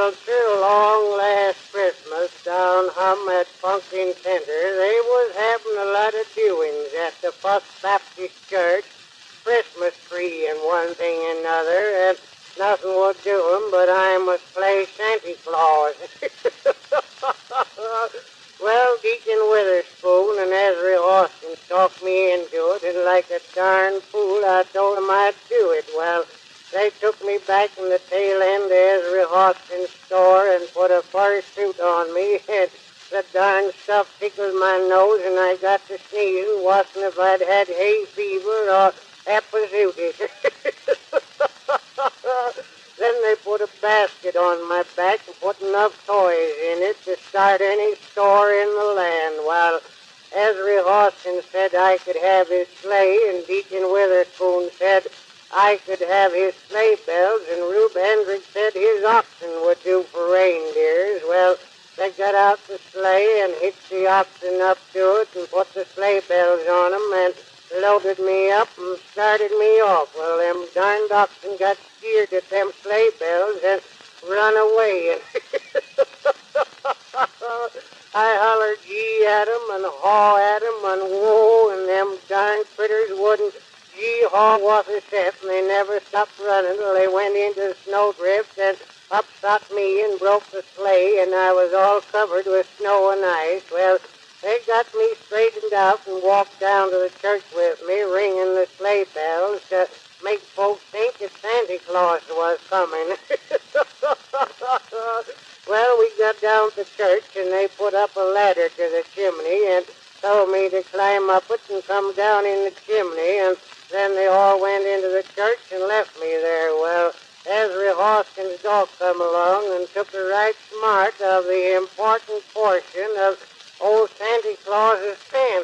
Well, through long last Christmas down hum at Pumpkin Center, they was having a lot of doings at the First Baptist Church, Christmas tree and one thing and another, and nothing would do 'em but I must play Santa Claus. Well, Deacon Witherspoon and Ezra Austin talked me into it, and like a darn fool, I told 'em I'd do it. Well, they took me back in the tail end of Ezra Austin's store and put a fur suit on me, and the darn stuff tickled my nose, and I got to sneezing, wasn't if I'd had hay fever or epizootis. Then they put a basket on my back and put enough toys in it to start any store in the land, while Ezra Austin said I could have his sleigh, and Deacon Witherspoon said I could have his sleigh bells, and Rube Hendricks said his oxen would do for reindeers. Well, they got out the sleigh and hitched the oxen up to it and put the sleigh bells on 'em and loaded me up and started me off. Well, them darned oxen got scared at them sleigh bells and run away. And I hollered gee at 'em and haw at 'em and whoa, and them darn critters wouldn't gee-haw worth a cent, and they never stopped running till they went into the snowdrift and upset me and broke the sleigh, and I was all covered with snow and ice. Well, they got me straightened out and walked down to the church with me, ringing the sleigh bells to make folks think that Santa Claus was coming. Well, we got down to church, and they put up a ladder to the chimney and told me to climb up it and come down in the chimney, and then they all went into the church and left me there. Well, Ezra Hoskins' dog come along and took a right smart of the important portion of old Santa Claus's pants.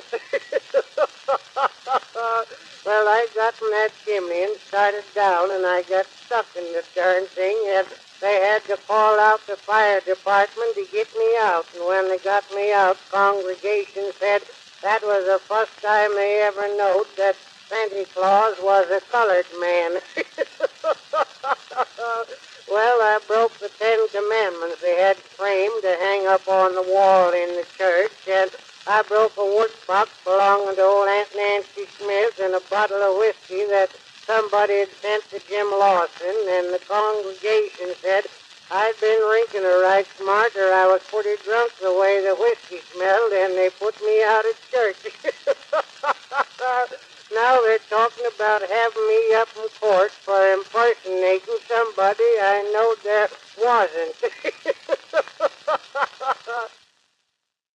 Well, I got in that chimney and started down, and I got stuck in the darn thing, and they had to call out the fire department to get me out. And when they got me out, congregation said that was the first time they ever knowed that Santa Claus was a colored man. Well, I broke the 10 Commandments they had framed to hang up on the wall in the church, and I broke a wood box belonging to old Aunt Nancy Smith and a bottle of whiskey that somebody had sent to Jim Lawson, and the congregation said I'd been drinking a right smart, or I was pretty drunk the way the whiskey smelled, and they put me out of church. Now they're talking about having me up in court for impersonating somebody I know there wasn't.